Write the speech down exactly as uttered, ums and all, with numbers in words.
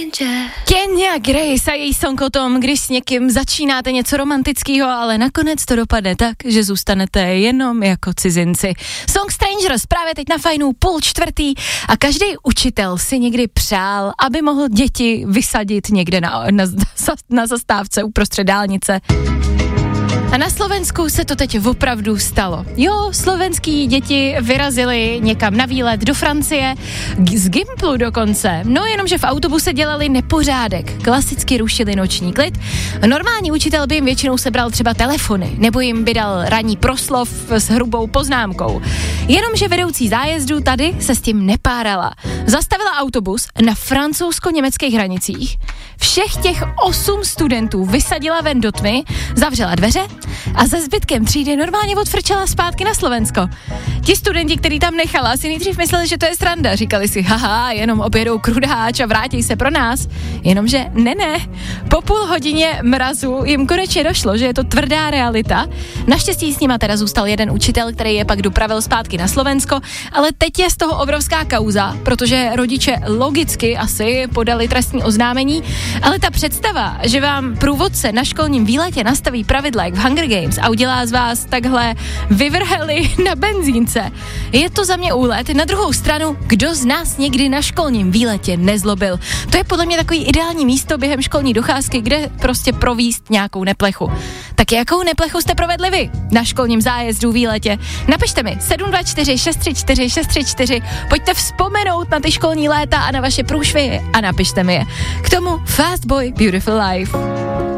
Kenya Grace a její song o tom, když s někým začínáte něco romantického, ale nakonec to dopadne tak, že zůstanete jenom jako cizinci. Song Strangers právě teď na Fajnu půl čtvrtý a každý učitel si někdy přál, aby mohl děti vysadit někde na, na, na zastávce uprostřed dálnice. A na Slovensku se to teď opravdu stalo. Jo, slovenský děti vyrazili někam na výlet do Francie, z Gimplu dokonce. No jenomže v autobuse dělali nepořádek, klasicky rušili noční klid. Normální učitel by jim většinou sebral třeba telefony, nebo jim by dal ranní proslov s hrubou poznámkou. Jenomže vedoucí zájezdu tady se s tím nepárala. Zastavila autobus na francouzsko-německých hranicích, všech těch osm studentů vysadila ven do tmy, zavřela dveře a se zbytkem třídy normálně odfrčela zpátky na Slovensko. Ti studenti, který tam nechala, si nejdřív mysleli, že to je sranda. Říkali si, haha, jenom objedou Krudáč a vrátí se pro nás. Jenomže ne, ne. Po půl hodině mrazu jim konečně došlo, že je to tvrdá realita. Naštěstí s nima teda zůstal jeden učitel, který je pak dopravil zpátky na Slovensko, ale teď je z toho obrovská kauza, protože rodiče logicky asi podali trestní oznámení, ale ta představa, že vám průvodce na školním výletě nastaví pravidla jak v Hunger Games a udělá z vás takhle vyvrheli na benzínce, je to za mě úlet. Na druhou stranu, kdo z nás někdy na školním výletě nezlobil? To je podle mě takový ideální místo během školní docházky, kde prostě províst nějakou neplechu. Tak jakou neplechu jste provedli vy na školním zájezdu, výletě? Napište mi sedm dva čtyři šest tři čtyři šest tři čtyři, pojďte vzpomenout na ty školní léta a na vaše průšvihy a napište mi je. K tomu Fast Boy Beautiful Life.